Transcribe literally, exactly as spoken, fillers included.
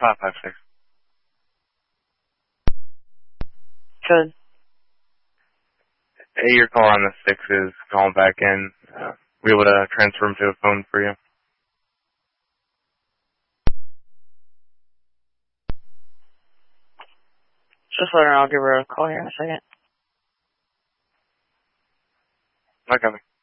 five five six. Good. Hey, your caller on the six is calling back in. Uh, we able to transfer him to a phone for you? Just let her know. I'll give her a call here in a second. Not coming.